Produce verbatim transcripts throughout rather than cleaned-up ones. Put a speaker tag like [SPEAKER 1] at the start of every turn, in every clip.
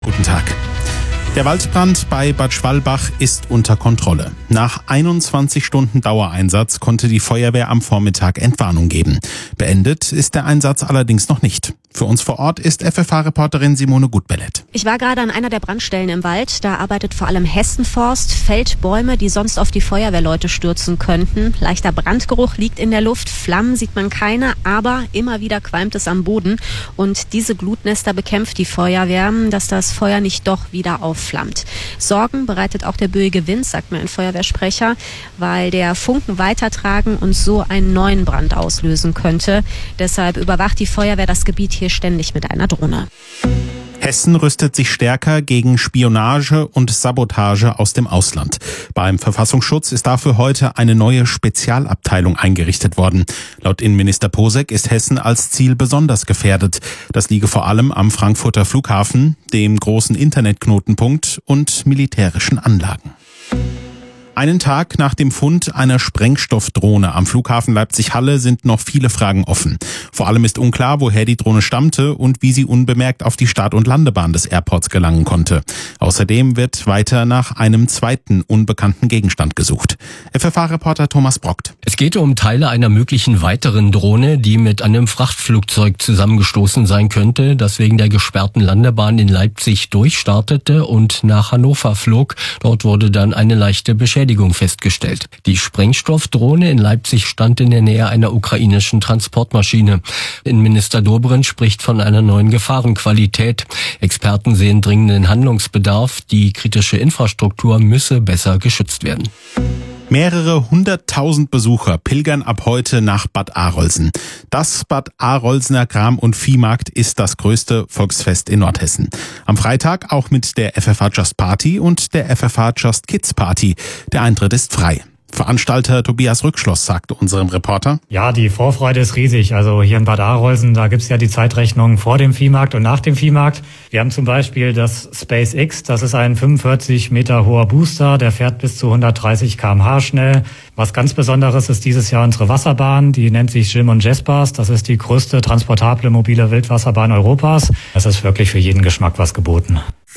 [SPEAKER 1] Guten Tag. Der Waldbrand bei Bad Schwalbach ist unter Kontrolle. Nach einundzwanzig Stunden Dauereinsatz konnte die Feuerwehr am Vormittag Entwarnung geben. Beendet ist der Einsatz allerdings noch nicht. Für uns vor Ort ist F F H-Reporterin Simone Gutbellet.
[SPEAKER 2] Ich war gerade an einer der Brandstellen im Wald. Da arbeitet vor allem Hessenforst, fällt Bäume, die sonst auf die Feuerwehrleute stürzen könnten. Leichter Brandgeruch liegt in der Luft, Flammen sieht man keine, aber immer wieder qualmt es am Boden. Und diese Glutnester bekämpft die Feuerwehr, dass das Feuer nicht doch wieder aufflammt. Sorgen bereitet auch der böige Wind, sagt mir ein Feuerwehrsprecher, weil der Funken weitertragen und so einen neuen Brand auslösen könnte. Deshalb überwacht die Feuerwehr das Gebiet hier ständig mit einer Drohne.
[SPEAKER 1] Hessen rüstet sich stärker gegen Spionage und Sabotage aus dem Ausland. Beim Verfassungsschutz ist dafür heute eine neue Spezialabteilung eingerichtet worden. Laut Innenminister Posek ist Hessen als Ziel besonders gefährdet. Das liege vor allem am Frankfurter Flughafen, dem großen Internetknotenpunkt und militärischen Anlagen. Einen Tag nach dem Fund einer Sprengstoffdrohne am Flughafen Leipzig-Halle sind noch viele Fragen offen. Vor allem ist unklar, woher die Drohne stammte und wie sie unbemerkt auf die Start- und Landebahn des Airports gelangen konnte. Außerdem wird weiter nach einem zweiten unbekannten Gegenstand gesucht. F F H-Reporter Thomas Brockt.
[SPEAKER 3] Es geht um Teile einer möglichen weiteren Drohne, die mit einem Frachtflugzeug zusammengestoßen sein könnte, das wegen der gesperrten Landebahn in Leipzig durchstartete und nach Hannover flog. Dort wurde dann eine leichte Beschädigung festgestellt. Die Sprengstoffdrohne in Leipzig stand in der Nähe einer ukrainischen Transportmaschine. Innenminister Dobrindt spricht von einer neuen Gefahrenqualität. Experten sehen dringenden Handlungsbedarf. Die kritische Infrastruktur müsse besser geschützt werden.
[SPEAKER 1] Mehrere hunderttausend Besucher pilgern ab heute nach Bad Arolsen. Das Bad Arolsener Kram- und Viehmarkt ist das größte Volksfest in Nordhessen. Am Freitag auch mit der F F H Just Party und der F F H Just Kids Party. Der Eintritt ist frei. Veranstalter Tobias Rückschloss sagte unserem Reporter:
[SPEAKER 4] Ja, die Vorfreude ist riesig. Also hier in Bad Arolsen, da gibt's ja die Zeitrechnung vor dem Viehmarkt und nach dem Viehmarkt. Wir haben zum Beispiel das SpaceX, das ist ein fünfundvierzig Meter hoher Booster, der fährt bis zu hundertdreißig Kilometer pro Stunde schnell. Was ganz Besonderes ist dieses Jahr unsere Wasserbahn, die nennt sich Jim und Jaspers. Das ist die größte transportable mobile Wildwasserbahn Europas. Das ist wirklich für jeden Geschmack was geboten.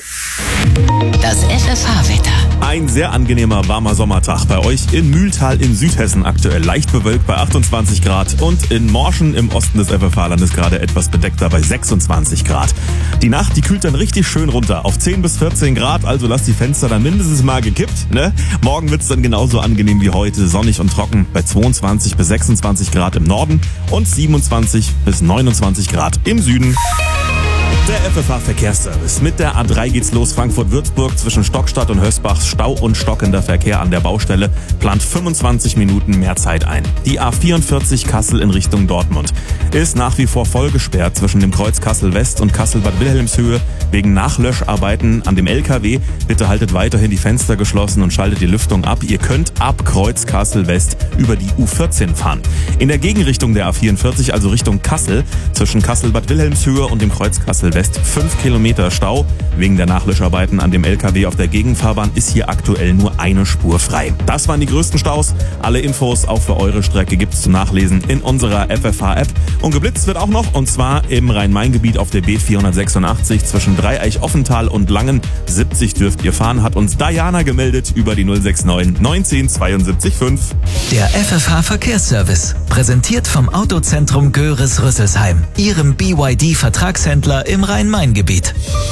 [SPEAKER 5] Das F F H-Wetter.
[SPEAKER 6] Ein sehr angenehmer, warmer Sommertag bei euch in Mühltal in Südhessen, aktuell leicht bewölkt bei achtundzwanzig Grad und in Morschen im Osten des F F H-Landes gerade etwas bedeckter bei sechsundzwanzig Grad. Die Nacht, die kühlt dann richtig schön runter auf zehn bis vierzehn Grad, also lasst die Fenster dann mindestens mal gekippt, ne? Morgen wird's dann genauso angenehm wie heute, sonnig und trocken bei zweiundzwanzig bis sechsundzwanzig Grad im Norden und siebenundzwanzig bis neunundzwanzig Grad im Süden. Der F F H-Verkehrsservice. Mit der A drei geht's los Frankfurt-Würzburg zwischen Stockstadt und Hösbach. Stau und stockender Verkehr an der Baustelle plant fünfundzwanzig Minuten mehr Zeit ein. Die A vierundvierzig Kassel in Richtung Dortmund ist nach wie vor voll gesperrt zwischen dem Kreuz Kassel-West und Kassel-Bad Wilhelmshöhe wegen Nachlöscharbeiten an dem L K W. Bitte haltet weiterhin die Fenster geschlossen und schaltet die Lüftung ab. Ihr könnt ab Kreuz Kassel-West über die U vierzehn fahren. In der Gegenrichtung der A vierundvierzig, also Richtung Kassel, zwischen Kassel-Bad Wilhelmshöhe und dem Kreuz Kassel-West fünf Kilometer Stau. Wegen der Nachlöscharbeiten an dem L K W auf der Gegenfahrbahn ist hier aktuell nur eine Spur frei. Das waren die größten Staus. Alle Infos auch für eure Strecke gibt's zum Nachlesen in unserer F F H-App. Und geblitzt wird auch noch, und zwar im Rhein-Main-Gebiet auf der B vierhundertsechsundachtzig zwischen Dreieich-Offental und Langen. siebzig dürft ihr fahren, hat uns Diana gemeldet über die null sechs neun neunzehn zweiundsiebzig fünf.
[SPEAKER 5] Der F F H-Verkehrsservice, präsentiert vom Autozentrum Göres-Rüsselsheim, Ihrem B Y D-Vertragshändler im Rhein-Main-Gebiet.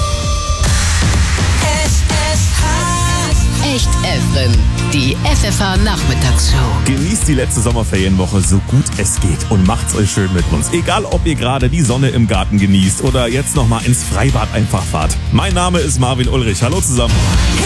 [SPEAKER 7] Echt Evren, die F F H-Nachmittagsshow.
[SPEAKER 6] Genießt die letzte Sommerferienwoche so gut es geht und macht's euch schön mit uns. Egal, ob ihr gerade die Sonne im Garten genießt oder jetzt nochmal ins Freibad einfach fahrt. Mein Name ist Marvin Ulrich. Hallo zusammen.